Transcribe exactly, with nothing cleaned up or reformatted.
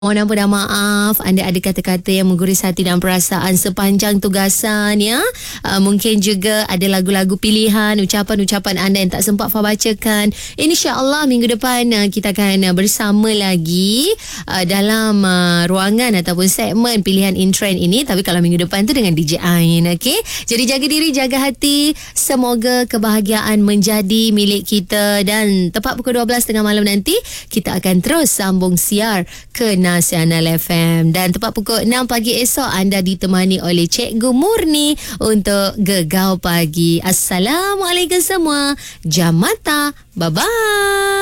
Mohon ampun dan maaf, anda ada kata-kata yang mengguris hati dan perasaan sepanjang tugasan ya. Uh, mungkin juga ada lagu-lagu pilihan, ucapan-ucapan anda yang tak sempat Fah bacakan. InsyaAllah minggu depan uh, kita akan uh, bersama lagi uh, dalam uh, ruangan ataupun segmen pilihan in trend ini. Tapi kalau minggu depan tu dengan D J Ain, okay? Jadi jaga diri, jaga hati. Semoga kebahagiaan menjadi milik kita. Dan tepat pukul dua belas tengah malam nanti, kita akan terus sambung siar ke Nasional F M. Dan tepat pukul enam pagi esok anda ditemani oleh Cikgu Murni untuk Gegau Pagi. Assalamualaikum semua. Jam mata. Bye-bye.